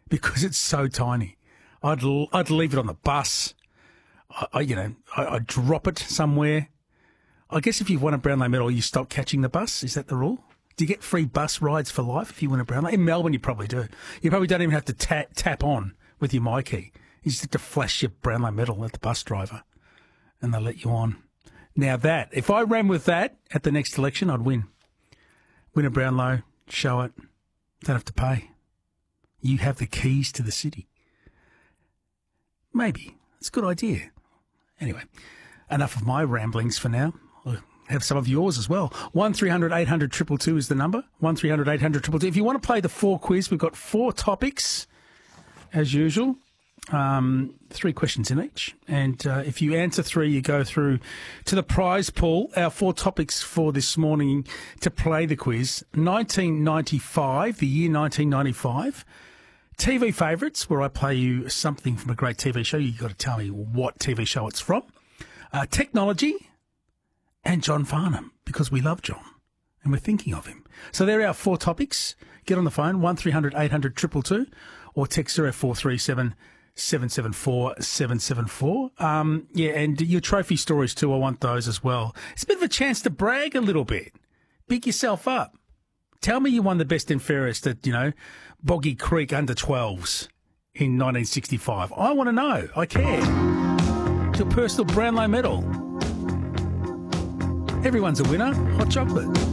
because it's so tiny. I'd leave it on the bus. I'd drop it somewhere. I guess if you've won a Brownlow medal, you stop catching the bus. Is that the rule? Do you get free bus rides for life if you win a Brownlow? In Melbourne, you probably do. You probably don't even have to tap on with your MyKey. You just have to flash your Brownlow medal at the bus driver, and they'll let you on. Now if I ran with that at the next election, I'd win. Win a Brownlow, show it, don't have to pay. You have the keys to the city. Maybe. It's a good idea. Anyway, enough of my ramblings for now. I'll have some of yours as well. 1300 800 222 is the number. 1300 800 222. If you want to play the 4 quiz, we've got 4 topics, as usual. 3 questions in each. And if you answer 3, you go through to the prize pool. Our 4 topics for this morning to play the quiz. 1995, the year 1995. TV favourites, where I play you something from a great TV show. You've got to tell me what TV show it's from. Technology and John Farnham, because we love John and we're thinking of him. So there are our 4 topics. Get on the phone, 1300 800 222, or text 0437 774 774. And your trophy stories too, I want those as well. It's a bit of a chance to brag a little bit. Big yourself up. Tell me you won the best and fairest at, Boggy Creek under 12s in 1965. I want to know. I care. It's your personal Brownlow medal. Everyone's a winner. Hot chocolate.